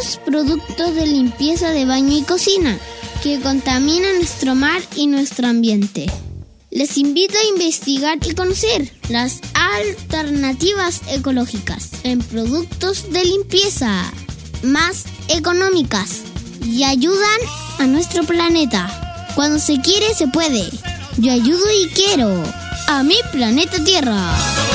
nuevos productos de limpieza de baño y cocina que contaminan nuestro mar y nuestro ambiente. Les invito a investigar y conocer las alternativas ecológicas en productos de limpieza más económicas y ayudan a nuestro planeta. Cuando se quiere, se puede. Yo ayudo y quiero a mi planeta Tierra.